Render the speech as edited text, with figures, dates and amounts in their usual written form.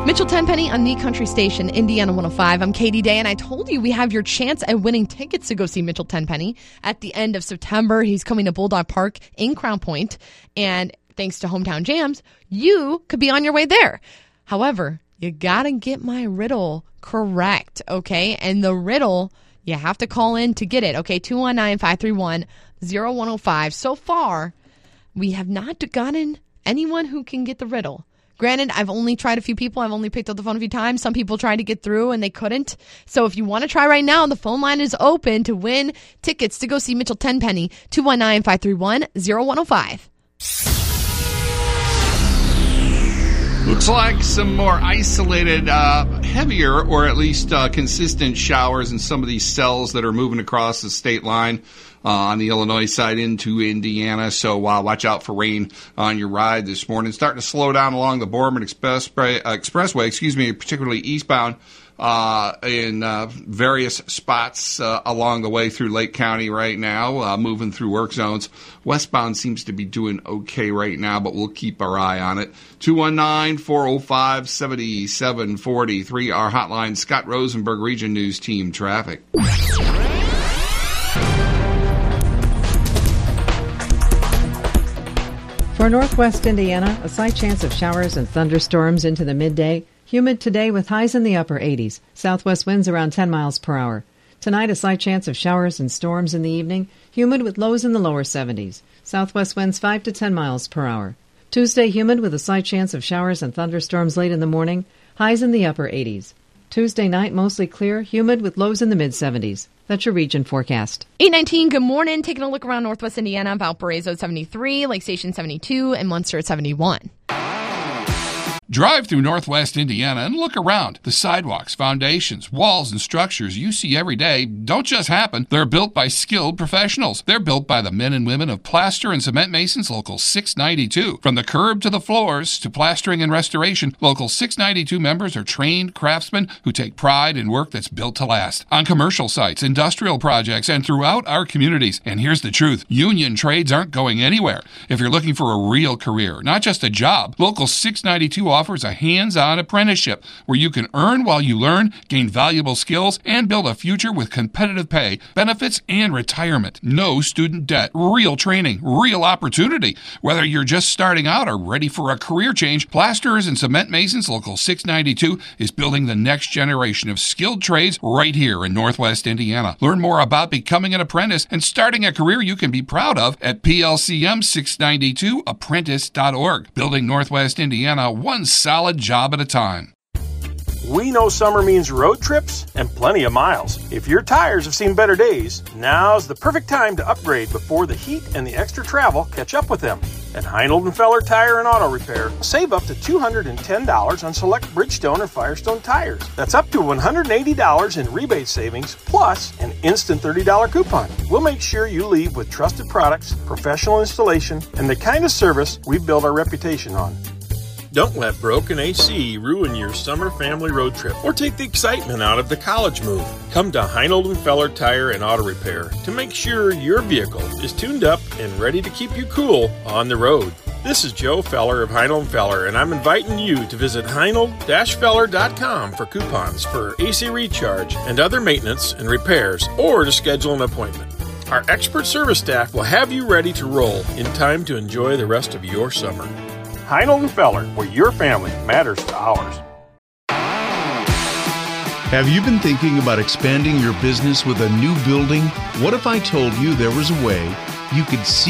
Mitchell Tenpenny on the Country Station, Indiana 105. I'm Katie Day, and I told you we have your chance at winning tickets to go see Mitchell Tenpenny at the end of September. He's coming to Bulldog Park in Crown Point, and thanks to Hometown Jams, you could be on your way there. However, you got to get my riddle correct, okay? And the riddle, you have to call in to get it, okay? 219-531-0105. So far, we have not gotten anyone who can get the riddle. Granted, I've only tried a few people. I've only picked up the phone a few times. Some people tried to get through and they couldn't. So if you want to try right now, the phone line is open to win tickets to go see Mitchell Tenpenny. 219-531-0105. Looks like some more isolated, heavier or at least consistent showers in some of these cells that are moving across the state line on the Illinois side into Indiana. So watch out for rain on your ride this morning. Starting to slow down along the Borman Expressway, particularly eastbound in various spots along the way through Lake County right now, moving through work zones. Westbound seems to be doing okay right now, but we'll keep our eye on it. 219-405-7743, our hotline. Scott Rosenberg, Region News Team Traffic. For northwest Indiana, a slight chance of showers and thunderstorms into the midday. Humid today with highs in the upper 80s. Southwest winds around 10 miles per hour. Tonight, a slight chance of showers and storms in the evening. Humid with lows in the lower 70s. Southwest winds 5 to 10 miles per hour. Tuesday, humid with a slight chance of showers and thunderstorms late in the morning. Highs in the upper 80s. Tuesday night, mostly clear. Humid with lows in the mid-70s. That's your region forecast. 819, good morning. Taking a look around northwest Indiana, Valparaiso at 73, Lake Station 72, and Munster at 71. Drive through northwest Indiana and look around. The sidewalks, foundations, walls, and structures you see every day don't just happen. They're built by skilled professionals. They're built by the men and women of Plaster and Cement Masons Local 692. From the curb to the floors to plastering and restoration, Local 692 members are trained craftsmen who take pride in work that's built to last. On commercial sites, industrial projects, and throughout our communities. And here's the truth. Union trades aren't going anywhere. If you're looking for a real career, not just a job, Local 692 offers a hands-on apprenticeship where you can earn while you learn, gain valuable skills, and build a future with competitive pay, benefits, and retirement. No student debt, real training, real opportunity. Whether you're just starting out or ready for a career change, Plasterers and Cement Masons Local 692 is building the next generation of skilled trades right here in Northwest Indiana. Learn more about becoming an apprentice and starting a career you can be proud of at plcm692apprentice.org. Building Northwest Indiana one solid job at a time. We know summer means road trips and plenty of miles. If your tires have seen better days, now's the perfect time to upgrade before the heat and the extra travel catch up with them. At Heinold & Feller Tire and Auto Repair, save up to $210 on select Bridgestone or Firestone tires. That's up to $180 in rebate savings, plus an instant $30 coupon. We'll make sure you leave with trusted products, professional installation, and the kind of service we've built our reputation on. Don't let broken AC ruin your summer family road trip or take the excitement out of the college move. Come to Heinold & Feller Tire and Auto Repair to make sure your vehicle is tuned up and ready to keep you cool on the road. This is Joe Feller of Heinold & Feller, and I'm inviting you to visit heinold-feller.com for coupons for AC recharge and other maintenance and repairs, or to schedule an appointment. Our expert service staff will have you ready to roll in time to enjoy the rest of your summer. Heinold & Feller, where your family matters to ours. Have you been thinking about expanding your business with a new building? What if I told you there was a way you could see